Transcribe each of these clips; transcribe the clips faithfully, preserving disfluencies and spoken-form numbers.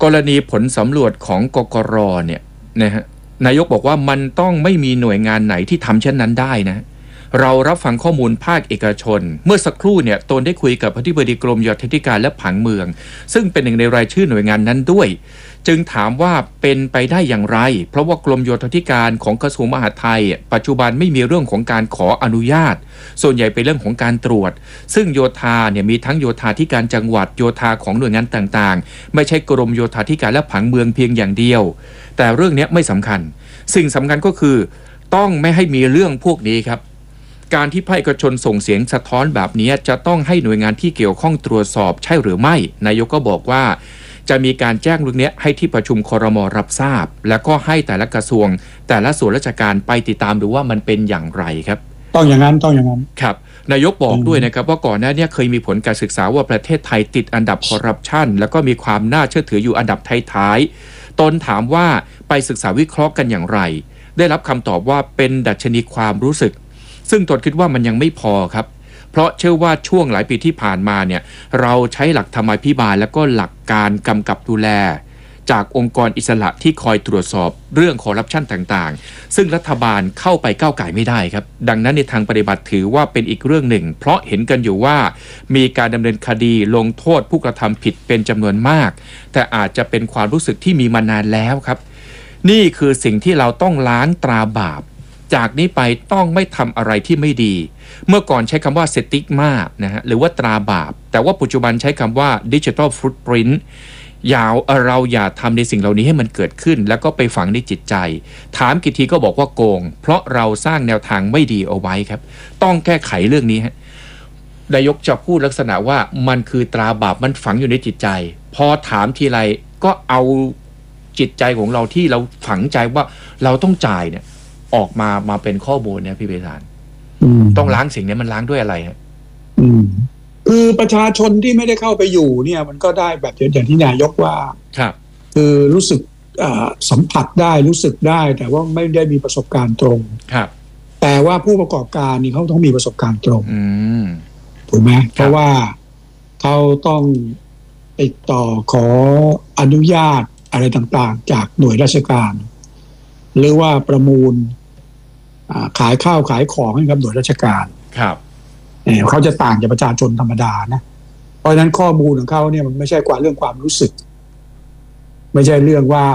กรณีผลสำรวจของกกร.เนี่ยนะฮะนายกบอกว่ามันต้องไม่มีหน่วยงานไหนที่ทำเช่นนั้นได้นะเรารับฟังข้อมูลภาคเอกชนเมื่อสักครู่เนี่ยตนได้คุยกับอธิบดีกรมโยธาธิการและผังเมืองซึ่งเป็นหนึ่งในรายชื่อหน่วยงานนั้นด้วยจึงถามว่าเป็นไปได้อย่างไรเพราะว่ากรมโยธาธิการของกระทรวงมหาดไทยปัจจุบันไม่มีเรื่องของการขออนุญาตส่วนใหญ่เป็นเรื่องของการตรวจซึ่งโยธาเนี่ยมีทั้งโยธาธิการจังหวัดโยธาของหน่วยงานต่างๆไม่ใช่กรมโยธาธิการและผังเมืองเพียงอย่างเดียวแต่เรื่องนี้ไม่สำคัญสิ่งสำคัญก็คือต้องไม่ให้มีเรื่องพวกนี้ครับการที่ภาคเอกชนส่งเสียงสะท้อนแบบนี้จะต้องให้หน่วยงานที่เกี่ยวข้องตรวจสอบใช่หรือไม่นายกก็บอกว่าจะมีการแจ้งเรื่องนี้ให้ที่ประชุมครม.รับทราบแล้วก็ให้แต่ละกระทรวงแต่ละส่วนราชการไปติดตามดูว่ามันเป็นอย่างไรครับต้องอย่างนั้นต้องอย่างนั้นครับนายกบอกด้วยนะครับว่าก่อนหน้านี้เคยมีผลการศึกษาว่าประเทศไทยติดอันดับคอร์รัปชันแล้วก็มีความน่าเชื่อถืออยู่อันดับท้ายๆตนถามว่าไปศึกษาวิเคราะห์กันอย่างไรได้รับคำตอบว่าเป็นดัชนีความรู้สึกซึ่งตนคิดว่ามันยังไม่พอครับเพราะเชื่อว่าช่วงหลายปีที่ผ่านมาเนี่ยเราใช้หลักธรรมาภิบาลและก็หลักการกำกับดูแลจากองค์กรอิสระที่คอยตรวจสอบเรื่องคอร์รัปชันต่างๆซึ่งรัฐบาลเข้าไปก้าวไก่ไม่ได้ครับดังนั้นในทางปฏิบัติถือว่าเป็นอีกเรื่องหนึ่งเพราะเห็นกันอยู่ว่ามีการดำเนินคดีลงโทษผู้กระทำผิดเป็นจำนวนมากแต่อาจจะเป็นความรู้สึกที่มีมานานแล้วครับนี่คือสิ่งที่เราต้องล้างตราบาปจากนี้ไปต้องไม่ทำอะไรที่ไม่ดีเมื่อก่อนใช้คำว่าสติ๊กมานะฮะหรือว่าตราบาปแต่ว่าปัจจุบันใช้คำว่าดิจิทัลฟุตปรินท์ยาวเราอย่าทำในสิ่งเหล่านี้ให้มันเกิดขึ้นแล้วก็ไปฝังในจิตใจถามกี่ทีก็บอกว่าโกงเพราะเราสร้างแนวทางไม่ดีเอาไว้ครับต้องแก้ไขเรื่องนี้ฮะนายกจะพูดลักษณะว่ามันคือตราบาปมันฝังอยู่ในจิตใจพอถามทีไรก็เอาจิตใจของเราที่เราฝังใจว่าเราต้องจ่ายเนี่ยออกมามาเป็นข้อมูลเนี่ยพี่เบสานต้องล้างสิ่งนี้มันล้างด้วยอะไรฮะคือประชาชนที่ไม่ได้เข้าไปอยู่เนี่ยมันก็ได้แบบอย่างที่นายกว่าครับคือรู้สึกสัมผัสได้รู้สึกได้แต่ว่าไม่ได้มีประสบการณ์ตรงครับแต่ว่าผู้ประกอบการนี่เขาต้องมีประสบการณ์ตรงถูกไหมเพราะว่าเขาต้องติดต่อขออนุญาตอะไรต่างๆจากหน่วยราชการหรือว่าประมูลขายข้าวขายของให้กับหน่วยราชการครับเขาจะต่างจากประชาชนธรรมดานะเพราะฉะนั้นข้อมูลของเขาเนี่ยมันไม่ใช่กว่าเรื่องความรู้สึกไม่ใช่เรื่องว่า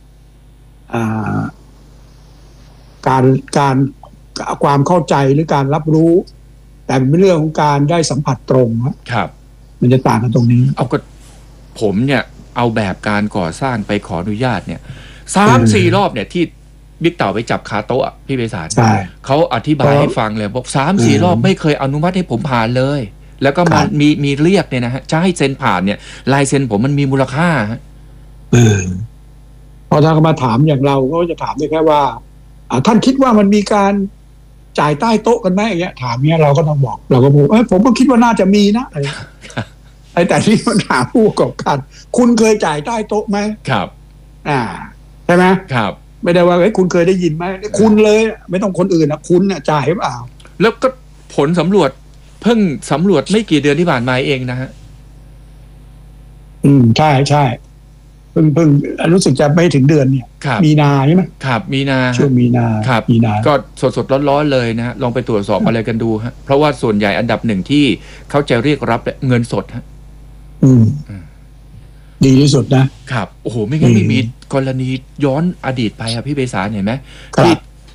การการความเข้าใจหรือการรับรู้แต่เป็นเรื่องของการได้สัมผัสตรงครับมันจะต่างกันตรงนี้เอาก็ผมเนี่ยเอาแบบการก่อสร้างไปขออนุญาตเนี่ยสามสี่รอบเนี่ยที่บิ๊กเต่าไปจับคาโต๊ะพี่เบสานเขาอธิบายให้ฟังเลยบอกสามสี่รอบไม่เคยอนุมัติให้ผมผ่านเลยแล้วก็มันมีมีเรียกเนี่ยนะฮะจะให้เซ็นผ่านเนี่ยลายเซ็นผมมันมีมูลค่าเออพอถ้าเขามาถามอย่างเราก็จะถามได้แค่ว่าท่านคิดว่ามันมีการจ่ายใต้โต๊ะกันไหมอย่างเงี้ยถามเนี้ยเราก็ต้องบอกเราก็บอกเอ้ยผมก็คิดว่าน่าจะมีนะอะไรไอ้แต่ที่มันถามผู้ประกอบการคุณเคยจ่ายใต้โต๊ะไหมครับอ่าใช่ไหมครับไม่ได้ว่าเอ้ยคุณเคยได้ยินไหมคุณเลยไม่ต้องคนอื่นนะคุณน่ะจ่ายหรือเปล่าแล้วก็ผลสำรวจเพิ่งสำรวจไม่กี่เดือนที่ผ่านมาเองนะฮะอืมใช่ใช่เพิ่งเพิ่งรู้สึกจะไม่ถึงเดือนเนี่ยมีนาใช่ไหมครับมีนาช่วงมีนาครับมีนาก็สดสดร้อนๆเลยนะฮะลองไปตรวจสอบอะไรกันดูฮะเพราะว่าส่วนใหญ่อันดับหนึ่งที่เขาจะเรียกรับเงินสดฮะอืมดีที่สุดนะครับโอ้โหไม่งั้นไม่มีกรณีย้อนอดีตไปอะพี่เบสานเห็นไหมที่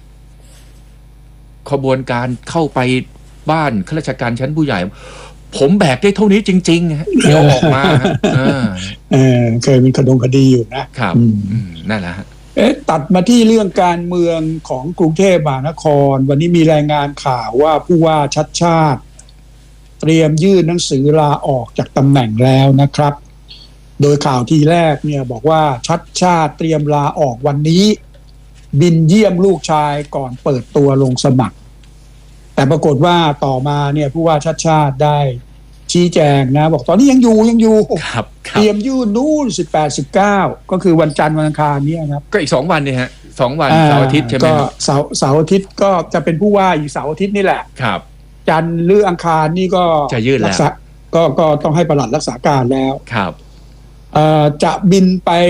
ขบวนการเข้าไปบ้านข้าราชการชั้นผู้ใหญ่ผมแบกได้เท่านี้จริงๆฮะเดี๋ยวออกมาเออเคยมีคดีคดีอยู่นะครับนั่นแหละฮะเอ๊ะตัดมาที่เรื่องการเมืองของกรุงเทพมหานครวันนี้มีรายงานข่าวว่าผู้ว่าชัดชาติเตรียมยื่นหนังสือลาออกจากตำแหน่งแล้วนะครับโดยข่าวทีแรกเนี่ยบอกว่าชัดชาติเตรียมลาออกวันนี้บินเยี่ยมลูกชายก่อนเปิดตัวลงสมัครแต่ปรากฏว่าต่อมาเนี่ยผู้ว่าชัดชาติได้ชี้แจงนะบอกตอนนี้ยังอยู่ยังอยู่เตรียมยื่นนู่นสิบแปด สิบเก้าก็คือวันจันทร์วันอังคารนี้ครับก็อีกสองวันเนี่ยฮะสองวันเสาร์อาทิตย์ใช่ไหมก็เสาร์เสาร์อาทิตย์ก็จะเป็นผู้ว่าอีกเสาร์อาทิตย์นี่แหละครับจันทร์หรืออังคารนี่ก็จะยื่นแล้วก็ก็ต้องให้ปลัดรักษาการแล้วครับจะบินไป